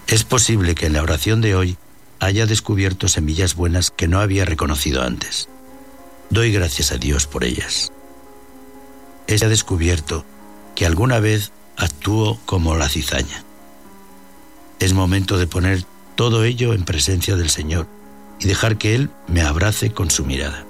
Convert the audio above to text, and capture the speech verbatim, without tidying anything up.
Es posible que en la oración de hoy haya descubierto semillas buenas que no había reconocido antes. Doy gracias a Dios por ellas. He descubierto que alguna vez actúo como la cizaña. Es momento de poner todo ello en presencia del Señor y dejar que Él me abrace con su mirada.